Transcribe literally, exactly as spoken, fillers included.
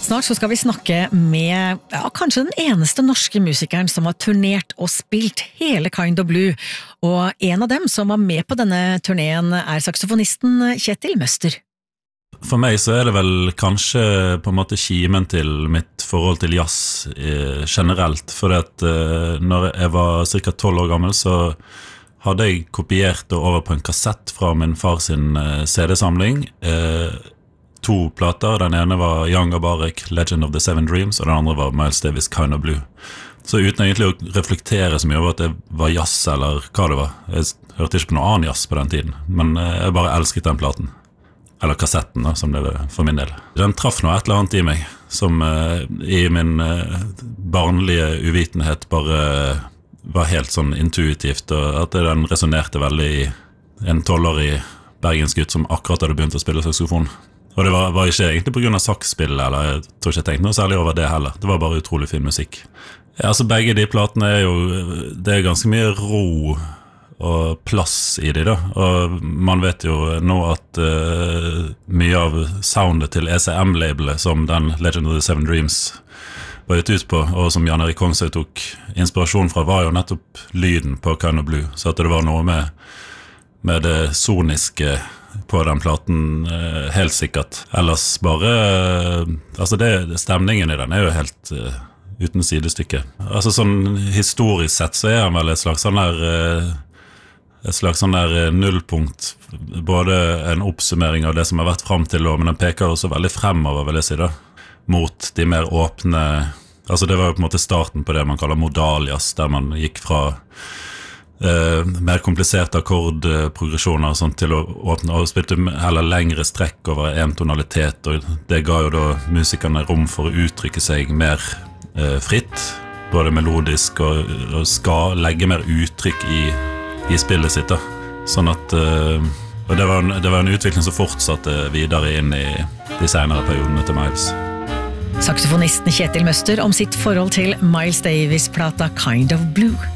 Snart så skal vi snakke med ja, kanskje den eneste norske musikeren som har turnert og spilt hele Kind of Blue, og en av dem som var med på denne turneen er saksofonisten Kjetil Møster. For meg så er det vel kanskje på en måte kimen til mitt forhold til jazz eh, generelt, for at eh, når jeg var cirka tolv år gammel så hadde jeg kopiert det over på en kassett fra min far sin eh, C D-samling, eh, to plater. Den ene var Young Abarek, Legend of the Seven Dreams, og den andre var Miles Davis, Kind of Blue. Så uten egentlig å reflektere så mye over at det var jazz eller hva det var. Jeg hørte ikke på noe annen jazz på den tiden, men jeg bare elsket den platen. Eller kassetten da, som det var for min del. Den traff noe et eller annet i meg, som uh, i min uh, barnlige uvitenhet bare uh, var helt sånn intuitivt, og at den resonerte veldig i en tolvårig bergensgutt som akkurat hadde begynt å spille saksofon. Og det var, var ikke egentlig på grunn av saksspill, eller jeg tror ikke jeg tenkte noe særlig over det heller. Det var bare utrolig fin musikk. Ja, altså begge de platene er jo, det er ganske mye ro og plass i de da. Og man vet jo nå at uh, mye av soundet til E C M-labelet, som den Legend of the Seven Dreams var gitt ut på, og som Jan Erik Kongsøy tok inspirasjon fra, var jo nettopp lyden på Kind of Blue. Så at det var noe med, med det soniske på den platen, eh, helt sikkert. Ellers bare, eh, altså det, stemningen i den er jo helt eh, uten sidestykke. Altså sånn historisk sett så er han vel et slags sånn der, eh, et slags sånn der nullpunkt, både en oppsummering av det som har vært frem til nå, men den peker også veldig fremover, vil jeg si da, mot de mer åpne, altså det var jo på en måte starten på det man kaller modal-jazz, der man gikk fra Uh, mer kompliserte akkordprogresjoner sånn, til å åpne og spilte heller lengre strekk over en tonalitet, og det ga jo da musikerne rom for å uttrykke seg mer uh, fritt, både melodisk og, og skal legge mer uttrykk i, i spillet sitt da. Sånn at uh, og det, var en, det var en utvikling som fortsatte videre inn i de senere periodene til Miles. Saksofonisten Kjetil Møster om sitt forhold til Miles Davis-plata Kind of Blue.